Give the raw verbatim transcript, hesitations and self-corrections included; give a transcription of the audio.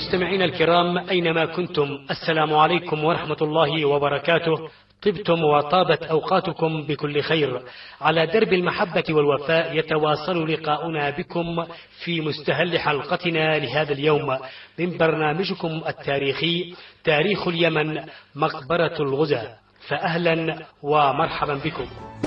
مستمعينا الكرام أينما كنتم، السلام عليكم ورحمة الله وبركاته. طبتم وطابت أوقاتكم بكل خير. على درب المحبة والوفاء يتواصل لقاؤنا بكم في مستهل حلقتنا لهذا اليوم من برنامجكم التاريخي تاريخ اليمن مقبرة الغزاة، فأهلا ومرحبا بكم.